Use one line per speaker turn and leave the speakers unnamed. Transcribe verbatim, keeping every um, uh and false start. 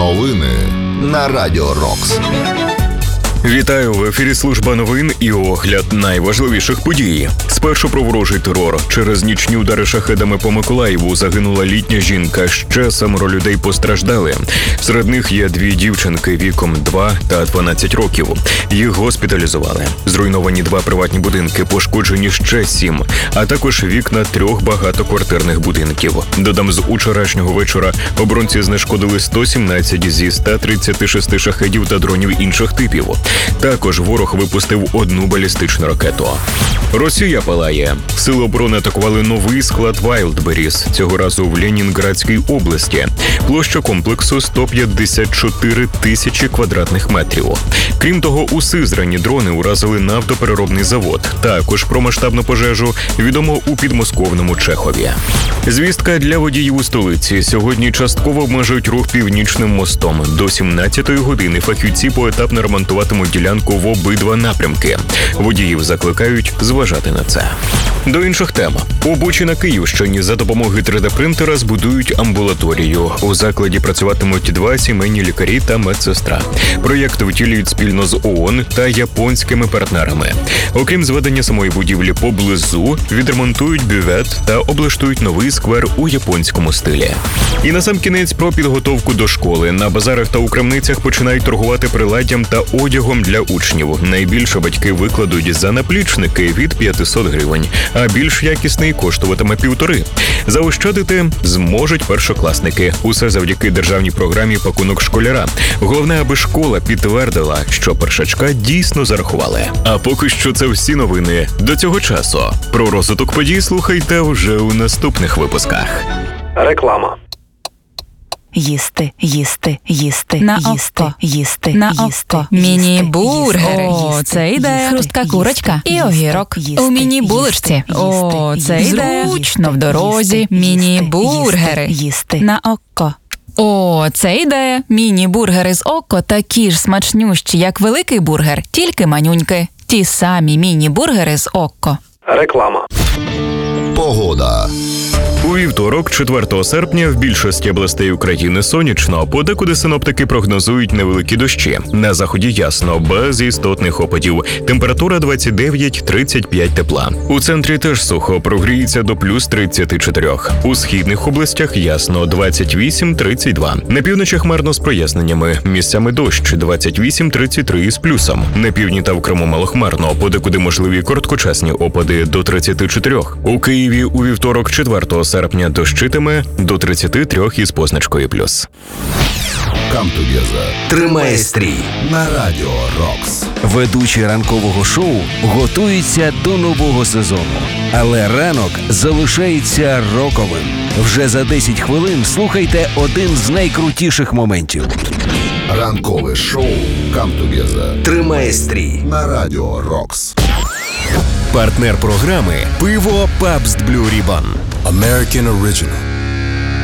Новини на Радіо Рокс.
Вітаю, в ефірі служба новин і огляд найважливіших подій. Спершу про ворожий терор. Через нічні удари шахедами по Миколаєву загинула літня жінка, ще семеро людей постраждали. Серед них є дві дівчинки віком два та дванадцять років. Їх госпіталізували. Зруйновані два приватні будинки, пошкоджені ще сім, а також вікна трьох багатоквартирних будинків. Додам, з учорашнього вечора оборонці знешкодили сто сімнадцять зі ста тридцяти шести шахедів та дронів інших типів. Також ворог випустив одну балістичну ракету. Росія палає. Сили оборони атакували новий склад Вайлдберріс, цього разу в Ленінградській області. Площа комплексу сто п'ятдесят чотири тисячі квадратних метрів. Крім того, у Сизрані дрони уразили нафтопереробний завод. Також про масштабну пожежу відомо у підмосковному Чехові. Звістка для водіїв у столиці. Сьогодні частково обмежують рух Північним мостом. До сімнадцятої години фахівці поетапно ремонтуватимуть ділянку в обидва напрямки. Водіїв закликають зважати на це. До інших тем. У Бучі на Київщині за допомогою три де-принтера збудують амбулаторію. У закладі працюватимуть два сімейні лікарі та медсестра. Проєкт втілюють спільно з ООН та японськими партнерами. Окрім зведення самої будівлі поблизу, відремонтують бювет та облаштують новий сквер у японському стилі. І насамкінець про підготовку до школи. На базарах та у крамницях починають торгувати приладдям та одягом для учнів. Найбільше батьки викладуть за наплічники від п'ятсот гривень, а більш якісний коштуватиме півтори. Заощадити зможуть першокласники. Усе завдяки державній програмі «Пакунок школяра». Головне, аби школа підтвердила, що першачка дійсно зарахували. А поки що це всі новини до цього часу. Про розвиток подій слухайте вже у наступних випусках.
Реклама.
Їсти, їсти, їсти,
на
їсти,
око,
їсти,
на
їсти,
око. Міні-бургери.
їсти,
О, це ідея.
Хрустка
курочка і огірок.
їсти,
У міні-булочці.
їсти,
О, це
їсти,
ідея. Зручно в дорозі.
їсти,
Міні-бургери.
їсти.
На око. О, це ідея. Міні-бургери з око такі ж смачнющі, як великий бургер, тільки манюньки. Ті самі міні-бургери з око.
Реклама.
Погода.
У вівторок, четвертого серпня, в більшості областей України сонячно, подекуди синоптики прогнозують невеликі дощі. На заході ясно, без істотних опадів. Температура двадцять дев'ять - тридцять п'ять тепла. У центрі теж сухо, прогріється до плюс тридцяти чотирьох. У східних областях ясно, двадцять вісім - тридцять два. На півночі хмарно з проясненнями, місцями дощ, двадцять вісім - тридцять три з плюсом. На півдні та в Криму малохмарно, подекуди можливі короткочасні опади до тридцяти чотирьох. У Києві у вівторок, четвертого серпня, дощитиме до тридцяти трьох із позначкою плюс.
Come together.
Тримає стрій
На Радіо Рокс.
Ведучі ранкового шоу готуються до нового сезону. Але ранок залишається роковим. Вже за десять хвилин слухайте один з найкрутіших моментів.
Ранкове шоу Come together.
Тримає стрій
На Радіо Рокс.
Партнер програми «Пиво Пабст Блю Рібан».
American Original.